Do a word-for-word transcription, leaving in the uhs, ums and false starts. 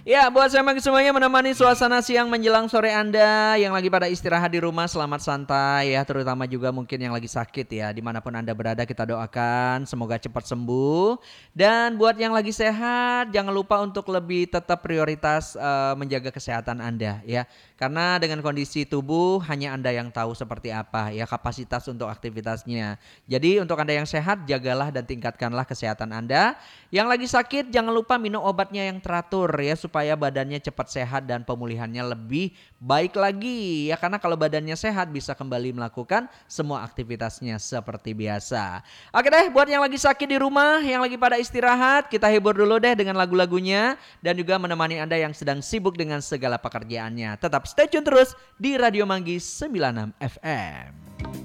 Ya, buat saya semuanya menemani suasana siang menjelang sore Anda yang lagi pada istirahat di rumah, selamat santai ya, terutama juga mungkin yang lagi sakit ya, dimanapun Anda berada kita doakan semoga cepat sembuh. Dan buat yang lagi sehat, jangan lupa untuk lebih tetap prioritas eh, menjaga kesehatan Anda ya, karena dengan kondisi tubuh hanya Anda yang tahu seperti apa ya kapasitas untuk aktivitasnya. Jadi untuk Anda yang sehat, jagalah dan tingkatkanlah kesehatan Anda. Yang lagi sakit jangan lupa minum obatnya yang teratur ya supaya badannya cepat sehat dan pemulihannya lebih baik lagi ya, karena kalau badannya sehat bisa kembali melakukan semua aktivitasnya seperti biasa. Oke deh, buat yang lagi sakit di rumah, yang lagi pada istirahat, kita hibur dulu deh dengan lagu-lagunya dan juga menemani Anda yang sedang sibuk dengan segala pekerjaannya. Tetap stay tune terus di Radio Manggis sembilan puluh enam F M.